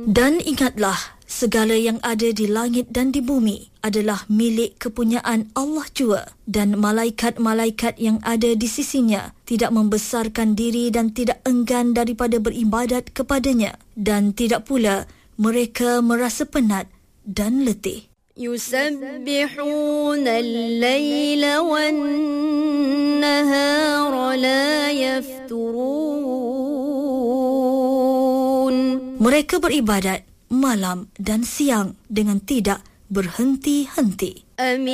Dan ingatlah, segala yang ada di langit dan di bumi adalah milik kepunyaan Allah jua, dan malaikat-malaikat yang ada di sisinya tidak membesarkan diri dan tidak enggan daripada beribadat kepadanya, dan tidak pula mereka merasa penat dan letih. يسبحون الليل والنهار لا يفترون. Mereka beribadat malam dan siang dengan tidak berhenti-henti.